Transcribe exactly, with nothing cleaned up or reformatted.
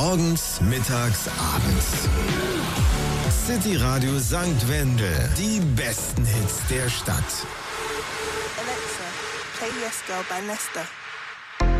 Morgens, mittags, abends. City Radio Sankt Wendel. Die besten Hits der Stadt. Alexa, play Yes Girl by Nesta.